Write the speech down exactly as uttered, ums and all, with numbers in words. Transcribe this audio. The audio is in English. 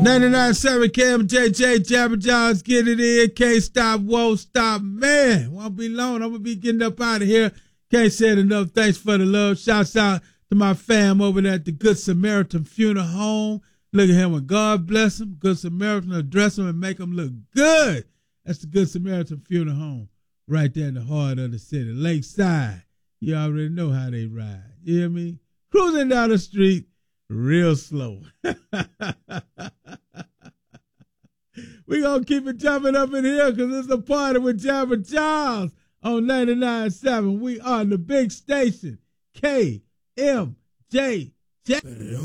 ninety-nine point seven K M J J, Jabber Johns, get it in. Can't stop, won't stop. Man, won't be long. I'm going to be getting up out of here. Can't say it enough. Thanks for the love. Shouts out to my fam over there at the Good Samaritan Funeral Home. Look at him and God bless him. Good Samaritan address him and make him look good. That's the Good Samaritan Funeral Home right there in the heart of the city. Lakeside. You already know how they ride. You hear me? Cruising down the street real slow. We gonna keep it jumping up in here because it's a party with Jabber Johns on ninety-nine point seven. We are the big station, K M J J.